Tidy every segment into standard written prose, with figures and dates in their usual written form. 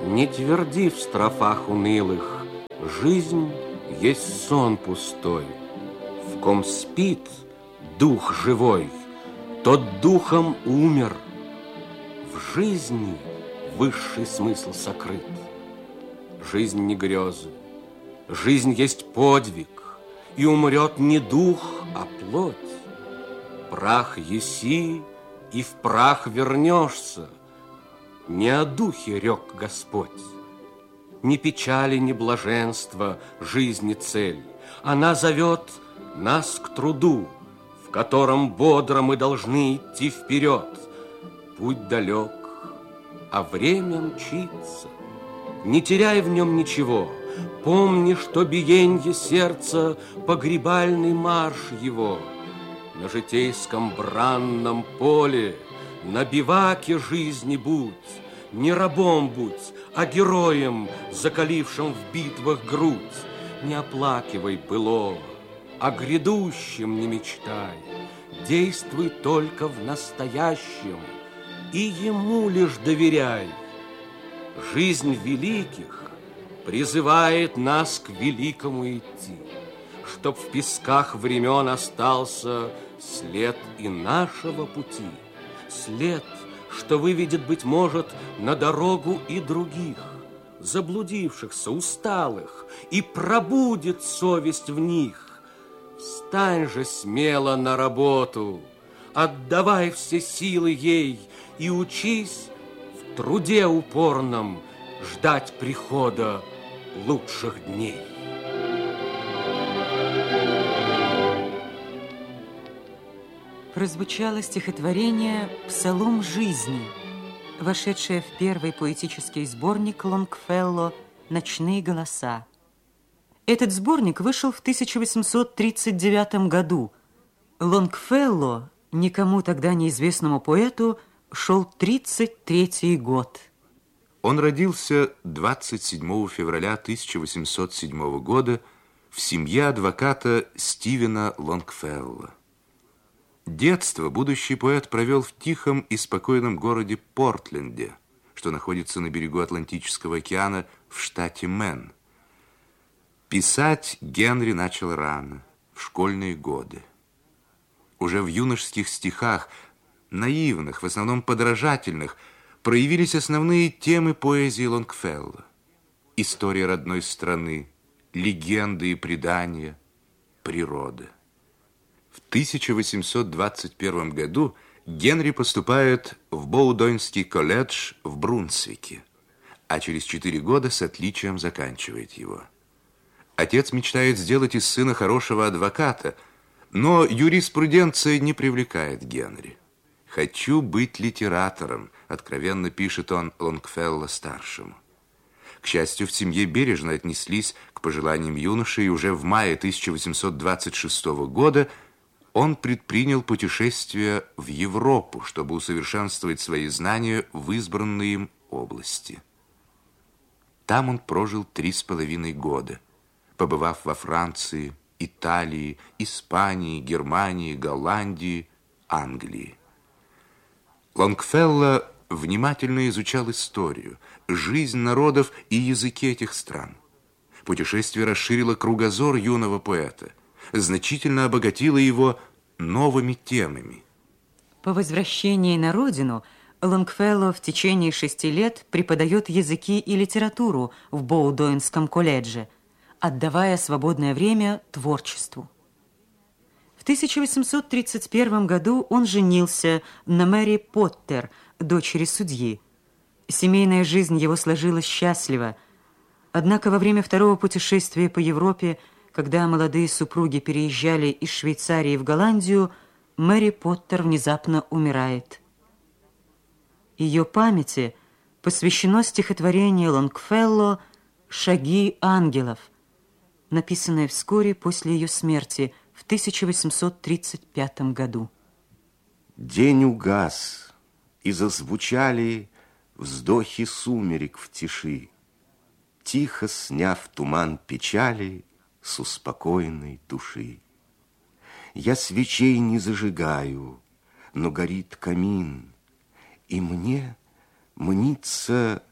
Не тверди в строфах унылых, жизнь есть сон пустой. В ком спит дух живой, тот духом умер. В жизни высший смысл сокрыт. Жизнь не грезы, жизнь есть подвиг, и умрет не дух, а плоть. Прах еси, и в прах вернешься. Не о духе рек Господь. Ни печали, ни блаженства жизни цель. Она зовет нас к труду, в котором бодро мы должны идти вперед. Путь далек, а время мчится. Не теряй в нем ничего. Помни, что биенье сердца — погребальный марш его. На житейском бранном поле, на биваке жизни будь. Не рабом будь, а героем, закалившим в битвах грудь. Не оплакивай былого, о грядущем не мечтай. Действуй только в настоящем и ему лишь доверяй. Жизнь великих призывает нас к великому идти, чтоб в песках времен остался след и нашего пути, след, что выведет, быть может, на дорогу и других, заблудившихся, усталых, и пробудет совесть в них. Встань же смело на работу, отдавай все силы ей и учись в труде упорном ждать прихода лучших дней. Прозвучало стихотворение «Псалом жизни», вошедшее в первый поэтический сборник Лонгфелло «Ночные голоса». Этот сборник вышел в 1839 году. Лонгфелло, никому тогда неизвестному поэту, шел 33-й год. Он родился 27 февраля 1807 года в семье адвоката Стивена Лонгфелло. Детство будущий поэт провел в тихом и спокойном городе Портленде, что находится на берегу Атлантического океана в штате Мэн. Писать Генри начал рано, в школьные годы. Уже в юношеских стихах, наивных, в основном подражательных, проявились основные темы поэзии Лонгфелло. История родной страны, легенды и предания, природа. В 1821 году Генри поступает в Боудойнский колледж в Брунсвике, а через 4 года с отличием заканчивает его. Отец мечтает сделать из сына хорошего адвоката, но юриспруденция не привлекает Генри. «Хочу быть литератором», откровенно пишет он Лонгфелло-старшему. К счастью, в семье бережно отнеслись к пожеланиям юноши, и уже в мае 1826 года он предпринял путешествие в Европу, чтобы усовершенствовать свои знания в избранной им области. Там он прожил 3,5 года, побывав во Франции, Италии, Испании, Германии, Голландии, Англии. Лонгфелло внимательно изучал историю, жизнь народов и языки этих стран. Путешествие расширило кругозор юного поэта, значительно обогатило его новыми темами. По возвращении на родину Лонгфелло в течение 6 лет преподает языки и литературу в Боудойнском колледже, отдавая свободное время творчеству. В 1831 году он женился на Мэри Поттер, дочери судьи. Семейная жизнь его сложилась счастливо. Однако во время второго путешествия по Европе, когда молодые супруги переезжали из Швейцарии в Голландию, Мэри Поттер внезапно умирает. Ее памяти посвящено стихотворение Лонгфелло «Шаги ангелов», написанное вскоре после ее смерти в 1835 году. День угас, и зазвучали вздохи сумерек в тиши, тихо сняв туман печали с успокоенной души. Я свечей не зажигаю, но горит камин, и мне мнится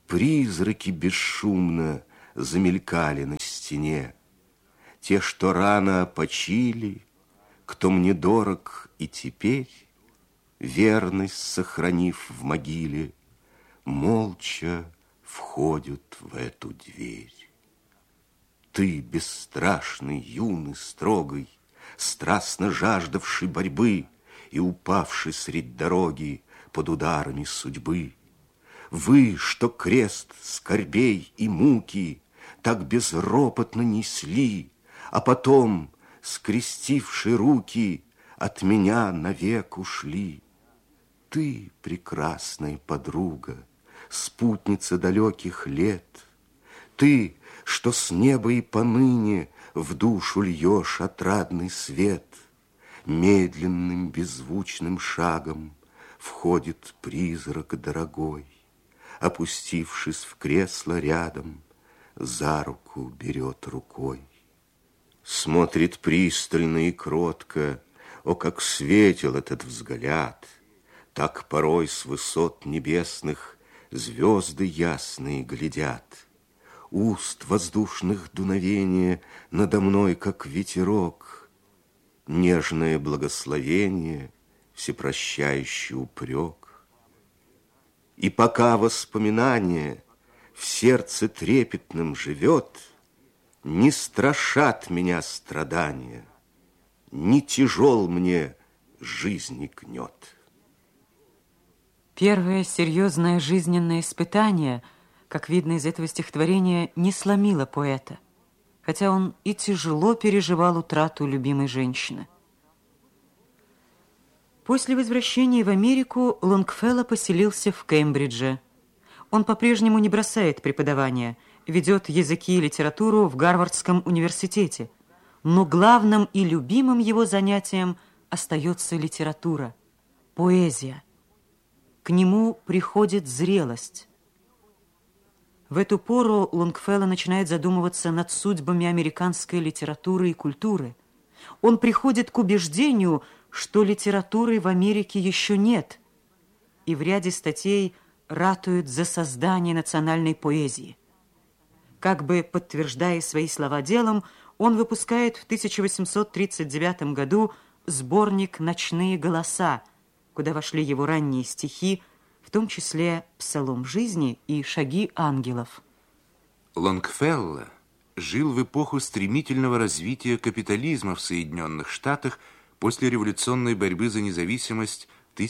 призраки бесшумно замелькали на стене. Те, что рано почили, кто мне дорог и теперь, верность сохранив в могиле, молча входят в эту дверь. Ты, бесстрашный, юный, строгий, страстно жаждавший борьбы и упавший средь дороги под ударами судьбы, вы, что крест скорбей и муки так безропотно несли, а потом, скрестивши руки, от меня навек ушли. Ты, прекрасная подруга, спутница далеких лет, ты, что с неба и поныне в душу льешь отрадный свет, медленным беззвучным шагом входит призрак дорогой, опустившись в кресло рядом, за руку берет рукой. Смотрит пристально и кротко, о, как светел этот взгляд! Так порой с высот небесных звезды ясные глядят. Уст воздушных дуновения надо мной, как ветерок, нежное благословение, всепрощающий упрек. И пока воспоминание в сердце трепетном живет, не страшат меня страдания, не тяжел мне жизни гнет. Первое серьезное жизненное испытание, как видно из этого стихотворения, не сломило поэта, хотя он и тяжело переживал утрату любимой женщины. После возвращения в Америку Лонгфелло поселился в Кембридже. Он по-прежнему не бросает преподавания, ведет языки и литературу в Гарвардском университете, но главным и любимым его занятием остается литература, поэзия. К нему приходит зрелость. В эту пору Лонгфелло начинает задумываться над судьбами американской литературы и культуры. Он приходит к убеждению, что литературы в Америке еще нет, и в ряде статей ратует за создание национальной поэзии. Как бы подтверждая свои слова делом, он выпускает в 1839 году сборник «Ночные голоса», куда вошли его ранние стихи, в том числе «Псалом жизни» и «Шаги ангелов». Лонгфелло жил в эпоху стремительного развития капитализма в Соединенных Штатах после революционной борьбы за независимость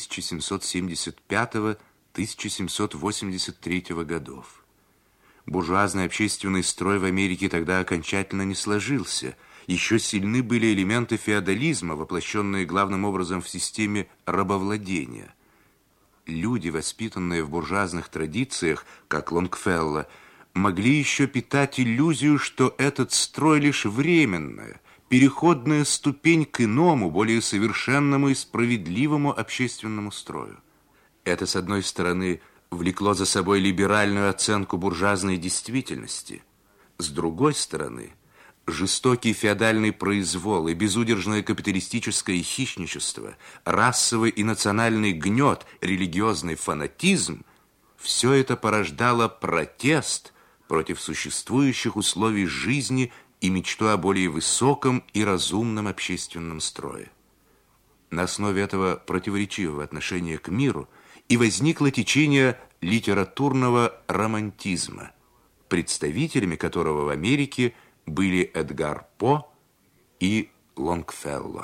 1775-1783 годов. Буржуазный общественный строй в Америке тогда окончательно не сложился. Еще сильны были элементы феодализма, воплощенные главным образом в системе рабовладения. Люди, воспитанные в буржуазных традициях, как Лонгфелло, могли еще питать иллюзию, что этот строй лишь временная, переходная ступень к иному, более совершенному и справедливому общественному строю. Это, с одной стороны, влекло за собой либеральную оценку буржуазной действительности. С другой стороны, жестокий феодальный произвол и безудержное капиталистическое хищничество, расовый и национальный гнет, религиозный фанатизм – все это порождало протест против существующих условий жизни и мечту о более высоком и разумном общественном строе. На основе этого противоречивого отношения к миру и возникло течение литературного романтизма, представителями которого в Америке были Эдгар По и Лонгфелло.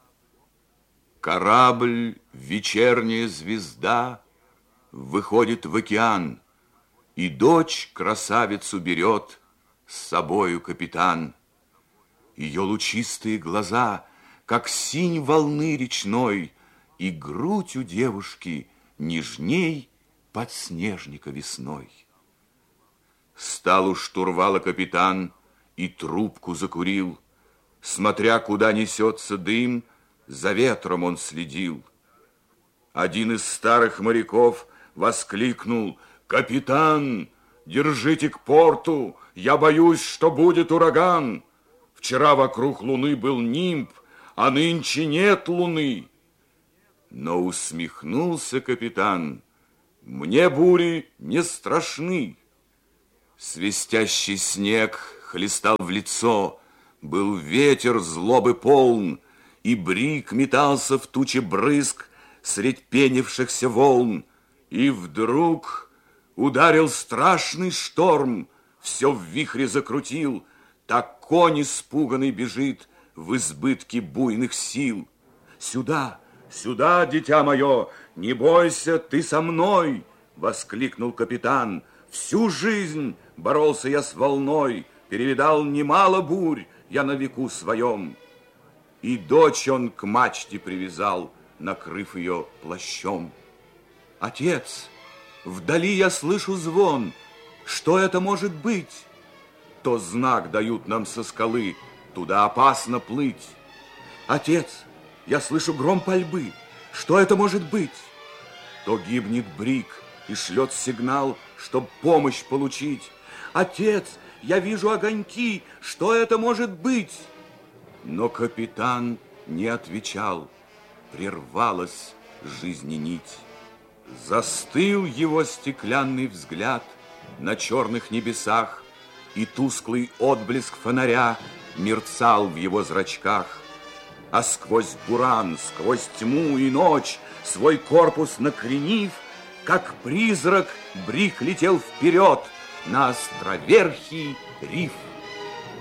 Корабль, вечерняя звезда, выходит в океан, и дочь красавицу берет с собою капитан. Ее лучистые глаза, как синь волны речной, и грудь у девушки нежней подснежника весной. Стал у штурвала капитан и трубку закурил. Смотря, куда несется дым, за ветром он следил. Один из старых моряков воскликнул: «Капитан, держите к порту, я боюсь, что будет ураган. Вчера вокруг луны был нимб, а нынче нет луны». Но усмехнулся капитан: «Мне бури не страшны, Свистящий снег хлестал в лицо, был ветер злобы полн, и брик метался в туче брызг средь пенившихся волн. И вдруг ударил страшный шторм, все в вихре закрутил, так конь испуганный бежит в избытке буйных сил. «Сюда, сюда, дитя мое, не бойся, ты со мной!» — воскликнул капитан. «Всю жизнь боролся я с волной, перевидал немало бурь я на веку своем». И дочь он к мачте привязал, накрыв ее плащом. «Отец, вдали я слышу звон. Что это может быть?» То знак дают нам со скалы, туда опасно плыть. «Отец, я слышу гром пальбы. Что это может быть?» То гибнет брик и шлет сигнал, чтоб помощь получить. «Отец, я вижу огоньки. Что это может быть?» Но капитан не отвечал. Прервалась жизни нить. Застыл его стеклянный взгляд на черных небесах, и тусклый отблеск фонаря мерцал в его зрачках. А сквозь буран, сквозь тьму и ночь, свой корпус накренив, как призрак, брик летел вперед на островерхий риф.